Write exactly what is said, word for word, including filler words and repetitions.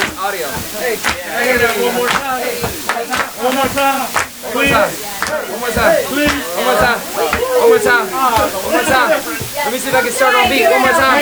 audio. Hey, Can I hear that one more time? One more time. one more time. One more time. Please. One more time. One more time. One more time. Let me see if I can start on beat. One more time.